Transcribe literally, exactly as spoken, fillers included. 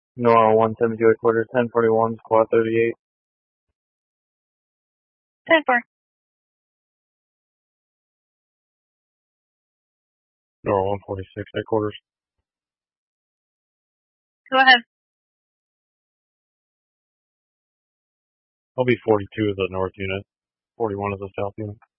Nora one seventy-two headquarters, ten forty-one, squad thirty-eight. ten four. Nora one forty-six headquarters. Go ahead. I'll be forty-two as the north unit, forty-one as the south unit.